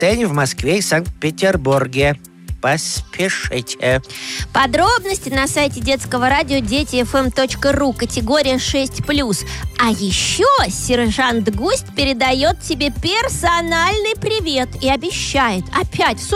Отель в Москве и Санкт-Петербурге. Поспешите. Подробности на сайте детского радио детифм.ру, категория 6+. А еще сержант Гусь передает тебе персональный привет и обещает опять в